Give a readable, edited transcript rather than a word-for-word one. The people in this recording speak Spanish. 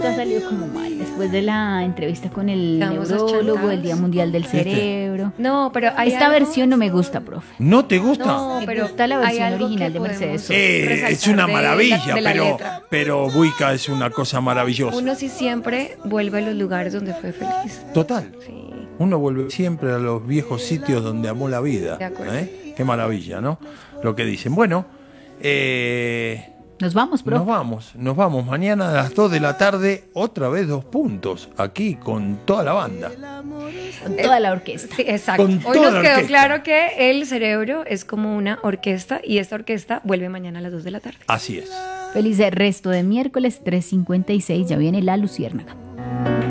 Esto ha salido como mal después de la entrevista con el Estamos neurólogo, achantados. el Día Mundial del Cerebro. No, pero hay Esta algo- versión no me gusta, profe. ¿No te gusta? No, Me pero gusta la hay versión algo original que de Mercedes podemos Sosa. Es resaltar una de maravilla, de la letra. pero Buica es una cosa maravillosa. Uno sí siempre vuelve a los lugares donde fue feliz. Total. Sí. Uno vuelve siempre a los viejos sitios donde amó la vida. De acuerdo. Qué maravilla, ¿no? Lo que dicen. Bueno, Nos vamos, profe. nos vamos. Mañana a las 2 de la tarde, otra vez 2 puntos, aquí con toda la banda. Con toda la orquesta. Sí, exacto. Con Hoy toda nos la quedó orquesta. claro que el cerebro es como una orquesta y esta orquesta vuelve mañana a las 2 de la tarde. Así es. Feliz resto de miércoles 3:56. Ya viene la Luciérnaga.